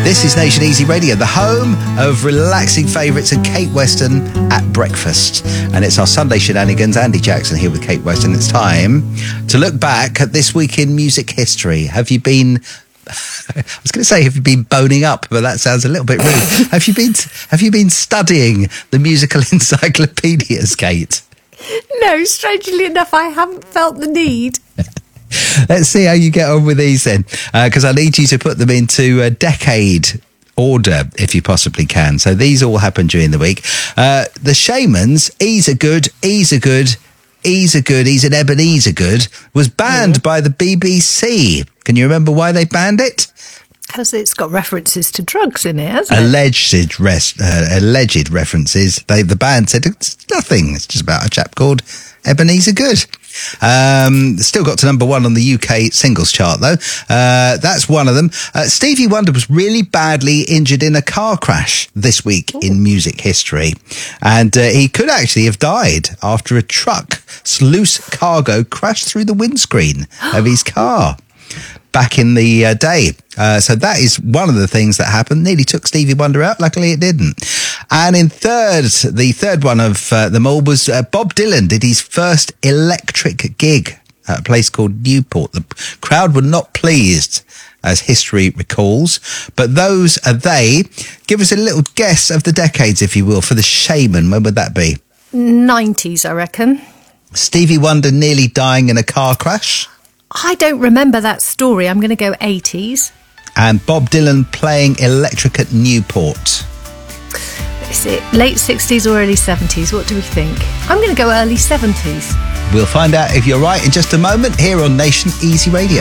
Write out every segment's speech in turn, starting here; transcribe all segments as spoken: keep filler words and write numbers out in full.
This is Nation Easy Radio, the home of relaxing favourites and Kate Weston at breakfast. And it's our Sunday shenanigans. Andy Jackson here with Kate Weston. It's time to look back at this week in music history. Have you been... I was going to say, have you been boning up? But that sounds a little bit rude. have you been Have you been studying the musical encyclopedias, Kate? No, strangely enough, I haven't felt the need. Let's see how you get on with these then, because uh, I need you to put them into a decade order if you possibly can. So these all happened during the week. Uh, the Shamans, Ease a Good, Ease a Good, Ease a Good, Ease an Ebenezer Good, was banned mm. by the B B C. Can you remember why they banned it? Because it's got references to drugs in it, hasn't it? Alleged, res- uh, alleged references. They, the band said it's nothing. It's just about a chap called Ebenezer Good. Um, still got to number one on the U K singles chart, though. Uh, that's one of them. Uh, Stevie Wonder was really badly injured in a car crash this week Ooh. in music history. And uh, he could actually have died after a truck's loose cargo crashed through the windscreen of his car back in the uh, day. Uh, so that is one of the things that happened. Nearly took Stevie Wonder out. Luckily it didn't. And in third, the third one of uh, them all was uh, Bob Dylan did his first electric gig at a place called Newport. The crowd were not pleased, as history recalls. But those are they. Give us a little guess of the decades, if you will, for the Shaman. When would that be? nineties, I reckon. Stevie Wonder nearly dying in a car crash. I don't remember that story. I'm going to go eighties. And Bob Dylan playing electric at Newport. Is it late sixties or early seventies? What do we think? I'm going to go early seventies. We'll find out if you're right in just a moment here on Nation Easy Radio.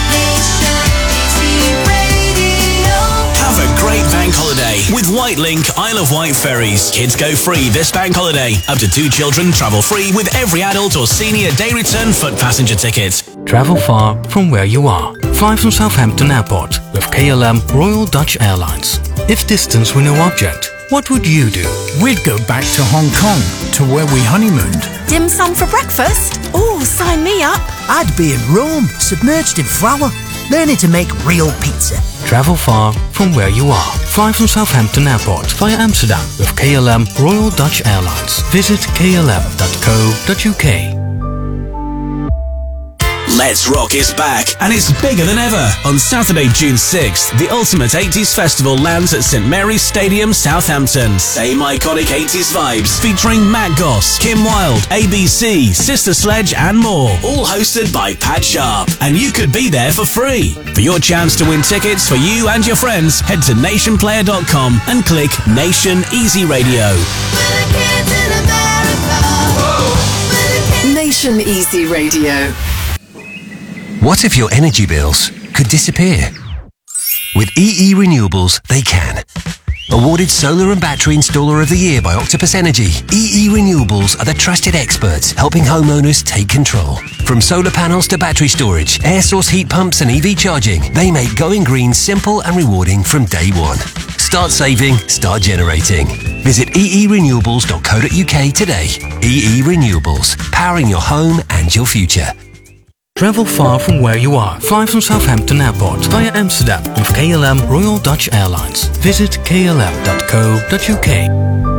Have a great bank holiday with Whitelink Isle of Wight ferries. Kids go free this bank holiday. Up to two children travel free with every adult or senior day return foot passenger ticket. Travel far from where you are. Fly from Southampton Airport with K L M Royal Dutch Airlines. If distance were no object, what would you do? We'd go back to Hong Kong, to where we honeymooned. Dim sum for breakfast? Oh, sign me up. I'd be in Rome, submerged in flour, learning to make real pizza. Travel far from where you are. Fly from Southampton Airport via Amsterdam with K L M Royal Dutch Airlines. Visit k l m dot co dot u k. Let's Rock is back, and it's bigger than ever. On Saturday, June sixth, the Ultimate eighties Festival lands at St Mary's Stadium, Southampton. Same iconic eighties vibes, featuring Matt Goss, Kim Wilde, A B C, Sister Sledge, and more. All hosted by Pat Sharp, and you could be there for free. For your chance to win tickets for you and your friends, head to nation player dot com and click Nation Easy Radio. Nation Easy Radio. What if your energy bills could disappear? With E E Renewables, they can. Awarded Solar and Battery Installer of the Year by Octopus Energy, E E Renewables are the trusted experts helping homeowners take control. From solar panels to battery storage, air source heat pumps and E V charging, they make going green simple and rewarding from day one. Start saving, start generating. Visit e e renewables dot co dot u k today. E E Renewables, powering your home and your future. Travel far from where you are. Fly from Southampton Airport via Amsterdam with K L M Royal Dutch Airlines. Visit k l m dot co dot u k.